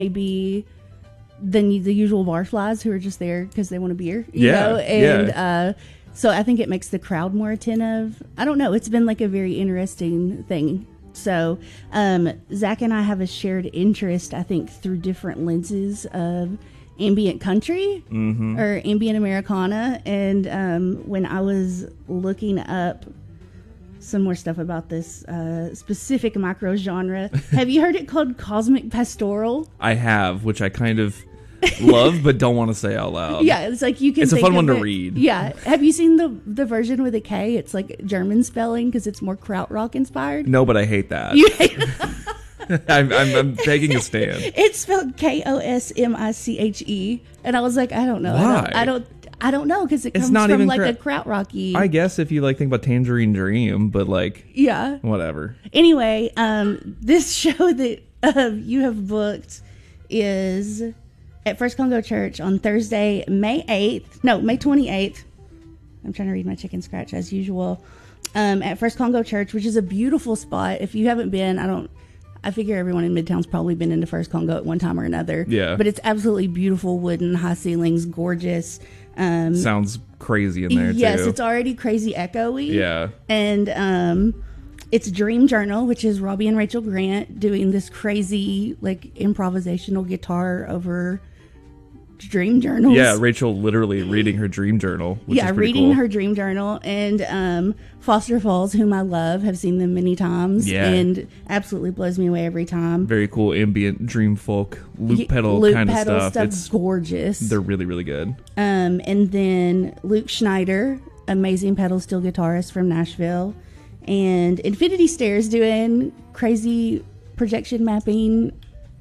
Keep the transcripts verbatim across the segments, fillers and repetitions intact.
maybe than the usual barflies who are just there because they want a beer, you yeah, know? And yeah. uh, so I think it makes the crowd more attentive. I don't know. It's been like a very interesting thing. So um, Zach and I have a shared interest, I think, through different lenses of ambient country mm-hmm. or ambient Americana. And um, when I was looking up some more stuff about this uh, specific micro genre, have you heard it called cosmic pastoral? I have, which I kind of love but don't want to say out loud. Yeah, it's like you can. It's a think fun one of to it- read. Yeah, have you seen the the version with a K? It's like German spelling because it's more krautrock inspired. No, but I hate that. You hate I'm, I'm, I'm taking a stand. It's spelled K O S M I C H E, and I was like, I don't know. I Why? don't. I don't, I don't know because it It's comes not from even like kra- a krautrocky. I guess if you like think about Tangerine Dream, but like, yeah. whatever. Anyway, um, this show that uh, you have booked is at First Congo Church on Thursday, May eighth. No, May twenty-eighth. I'm trying to read my chicken scratch as usual. Um, at First Congo Church, which is a beautiful spot. If you haven't been, I don't. I figure everyone in Midtown's probably been into First Congo at one time or another. Yeah. But it's absolutely beautiful, wooden, high ceilings, gorgeous. Um, Sounds crazy in there yes, too. it's already crazy echoey. Yeah. And um, it's Dream Journal, which is Robbie and Rachel Grant doing this crazy, like, improvisational guitar over dream journals. Yeah, Rachel literally reading her dream journal. Which yeah, is pretty reading cool. her dream journal. And um, Foster Falls, whom I love, have seen them many times. Yeah. And absolutely blows me away every time. Very cool ambient dream folk loop Y- pedal loop kind of pedal stuff. stuff. It's gorgeous. They're really really good. Um, and then Luke Schneider, amazing pedal steel guitarist from Nashville, and Infinity Stairs doing crazy projection mapping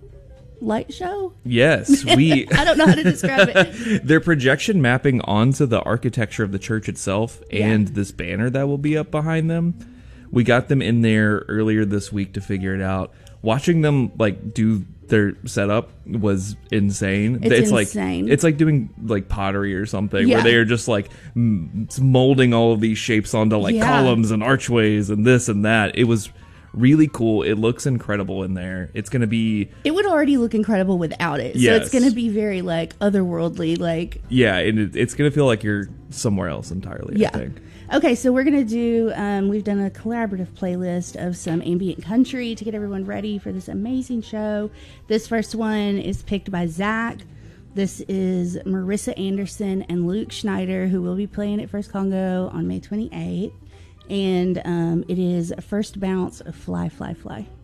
light show. Yes, we. I don't know how to describe it. Their projection mapping onto the architecture of the church itself and Yeah. this banner that will be up behind them. We got them in there earlier this week to figure it out. Watching them like do their setup was insane. It's like insane. it's like doing like pottery or something Yeah. where they are just like m- molding all of these shapes onto like Yeah. columns and archways and this and that. It was really cool. It looks incredible in there. It's going to be It would already look incredible without it. So Yes. it's going to be very like otherworldly, like yeah, and it, it's going to feel like you're somewhere else entirely, yeah. I think. Okay, so we're going to do, um, we've done a collaborative playlist of some ambient country to get everyone ready for this amazing show. This first one is picked by Zach. This is Marissa Anderson and Luke Schneider, who will be playing at First Congo on May twenty-eighth. And um, it is First Bounce of Fly, Fly, Fly.